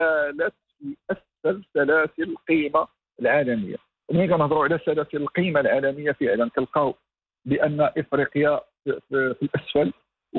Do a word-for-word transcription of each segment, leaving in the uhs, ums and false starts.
زالت في اسفل سلاسل القيمه العالميه. ملي كنهضروا على سلاسل القيمه العالميه فعلا كنلقاو بان افريقيا في, في, في الاسفل،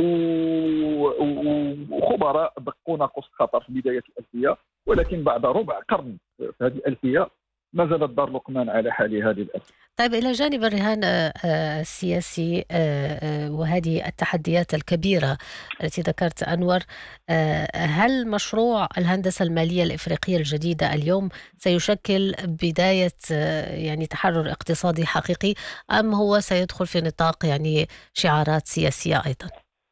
وخبراء دقوا ناقوس الخطر في بدايه الالفيه، ولكن بعد ربع قرن في هذه الالفيه ما زالت دار لقمان على حال هذه الألفية. طيب، إلى جانب الرهان آه، آه، السياسي آه، آه، وهذه التحديات الكبيرة التي ذكرت أنور، آه، هل مشروع الهندسة المالية الإفريقية الجديدة اليوم سيشكل بداية آه، يعني تحرر اقتصادي حقيقي، أم هو سيدخل في نطاق يعني شعارات سياسية أيضا؟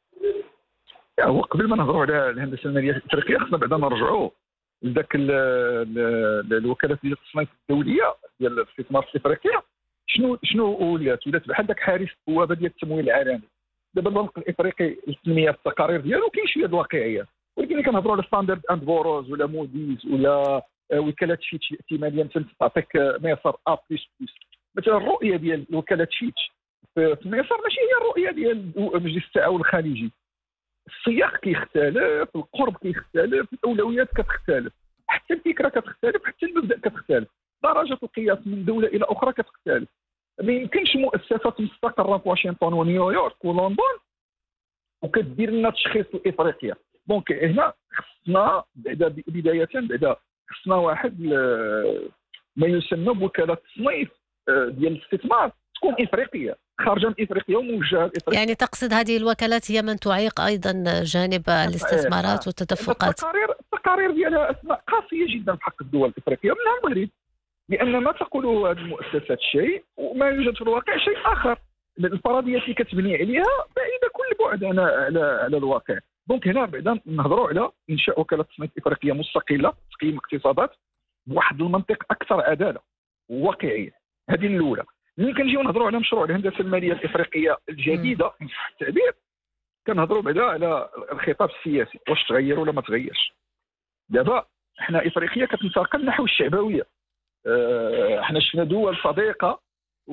هو قبل ما نهضروا على الهندسه الماليه الافريقيه خصنا بعدا نرجعوا لذاك الوكالات ديال التصنيف الدوليه ديال الاستثمار في افريقيا. شنو شنو ولات ولات بحال داك حارس البوابه ديال التمويل العالمي. دابا البنك الافريقي التنميه في التقارير ديالو كاين شويه د الواقعيه، ولكن ملي كنهضروا على ستاندرد اند بوروز ولا موديز ولا وكالات شيتش الائتمانيه مثلا تعطيك مصر ا بلس بلس، مثلا الرؤيه ديال وكاله شيتش في مصر ماشي هي الرؤيه ديال مجلس التعاون الخليجي. السياق كيختلف، القرب كيختلف، الاولويات كتختلف، حتى الفكره كتختلف، حتى المبدا كتختلف، درجه القياس من دوله الى اخرى كتختلف. ما يمكنش مؤسسات مستقره في واشنطن ونيويورك ولندن وكدير لنا تشخيص لافريقيا. دونك هنا خصنا بعدا بدايه بعدا خصنا واحد ما يسمى بوكاله تصنيف ديال الاستثمار تكون افريقيه، خارجه من افريقيا وموجهه لافريقيا. يعني تقصد هذه الوكالات هي من تعيق ايضا جانب الاستثمارات والتدفقات؟ التقارير التقارير ديالها اسماء قاسيه جدا في حق الدول الافريقيه منها المغرب، لان ما تقوله هذه المؤسسات شيء وما يوجد في الواقع شيء اخر. الفرضيات اللي كتبني عليها بعيده كل بعد على على, على الواقع. دونك هنا بعدا نهضروا على انشاء وكاله تصنيف افريقيه مستقله تقييم اقتصادات بواحد المنطق اكثر عداله وواقعيه. هذه الاولى. ملي كنجيو نهضروا على مشروع الهندسه الماليه الافريقيه الجديده ان صح التعبير، كنهضروا بعدا على الخطاب السياسي، واش تغير ولا ما تغيرش. دابا حنا افريقيا كتنتقل نحو الشعبويه. اه حنا شفنا دول صديقه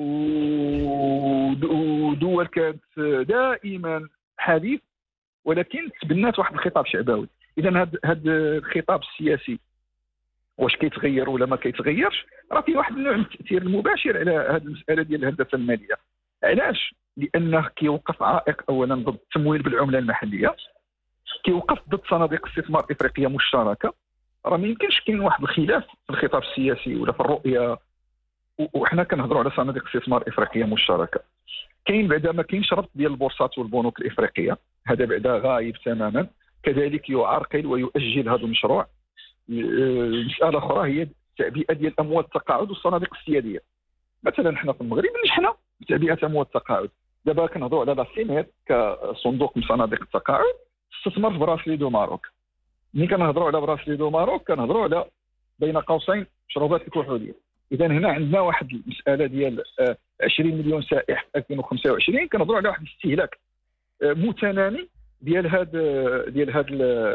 ودول كانت دائما حديث، ولكن تبنات واحد الخطاب شعبوي. اذا هذا هذا الخطاب السياسي واش كيتغير ولا ما كيتغيرش، راه في واحد النوع من التاثير المباشر على هذه المساله ديال الهندسه الماليه. علاش؟ لانه كيوقف عائق اولا ضد التمويل بالعمله المحليه، كيوقف ضد صناديق استثمار افريقيه مشتركه. راه ما يمكنش كاين واحد الخلاف في الخطاب السياسي ولا في الرؤيه، وحنا كنهضروا على صناديق استثمار افريقيه مشتركه. كاين بعدا ما كاينش ربط ديال البورصات والبنوك الافريقيه، هذا بعدا غايب تماما. كذلك يعرقل ويؤجل هذا المشروع. المساله اخرى هي تعبئه ديال اموال التقاعد والصناديق السياديه. مثلا حنا في المغرب نجحنا بتعبئه اموال التقاعد. دابا كنهضروا على لاسيمير كصندوق من صناديق التقاعد استثمر في براسلي دو ماروك. ملي كنهضروا على براسلي دو ماروك كنهضروا على بين قوسين مشروبات الكحوليه. اذا هنا عندنا واحد المساله ديال عشرين مليون سائح في ألفين وخمسة وعشرين، كنهضروا على واحد الاستهلاك متنامي ديال هاد ديال هاد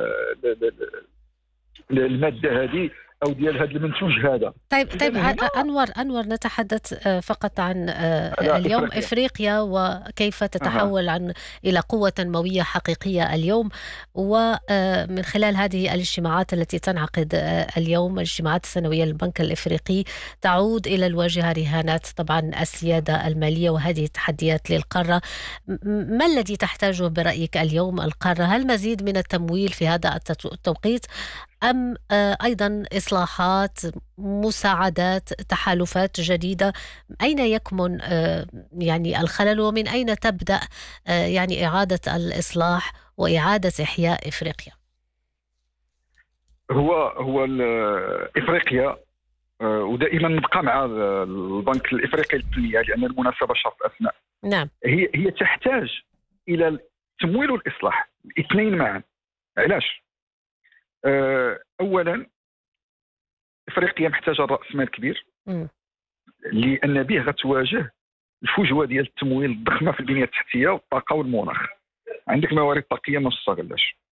الماده هذه او ديال هذا المنتوج هذا. طيب طيب انور انور نتحدث فقط عن اليوم افريقيا, إفريقيا وكيف تتحول أه. عن الى قوه تنمويه حقيقيه اليوم، ومن خلال هذه الاجتماعات التي تنعقد اليوم، الاجتماعات السنويه للبنك الافريقي، تعود الى الواجهه رهانات طبعا السياده الماليه وهذه التحديات للقاره. ما الذي تحتاجه برايك اليوم القاره؟ هل مزيد من التمويل في هذا التوقيت، أم أيضا إصلاحات، مساعدات، تحالفات جديدة؟ أين يكمن يعني الخلل، ومن أين تبدأ يعني إعادة الإصلاح وإعادة إحياء إفريقيا؟ هو هو إفريقيا، ودائما نبقى مع البنك الإفريقي للتنمية لأن المناسبة شرط أسماء. نعم. هي هي تحتاج إلى التمويل والإصلاح الاثنين معا. علاش؟ اولا افريقيا محتاجه راس مال كبير م. لان به غتواجه الفجوه ديال التمويل الضخمه في البنيه التحتيه والطاقه والمناخ. عندك موارد طاقيه ما تستغلاش،